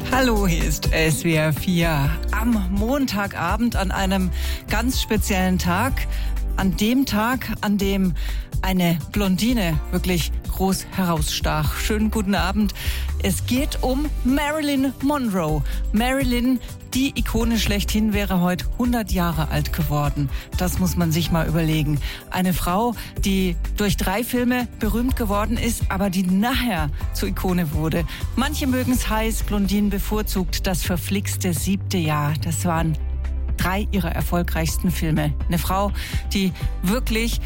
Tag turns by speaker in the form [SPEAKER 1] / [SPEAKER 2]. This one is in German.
[SPEAKER 1] Hallo, hier ist SWR 4 am Montagabend an einem ganz speziellen Tag. An dem Tag, an dem eine Blondine wirklich groß herausstach. Schönen guten Abend. Es geht um Marilyn Monroe. Marilyn, die Ikone schlechthin, wäre heute 100 Jahre alt geworden. Das muss man sich mal überlegen. Eine Frau, die durch 3 Filme berühmt geworden ist, aber die nachher zur Ikone wurde. Manche mögen es heiß, Blondinen bevorzugt das verflixte 7. Jahr. Das waren 3 ihrer erfolgreichsten Filme. Eine Frau, die wirklich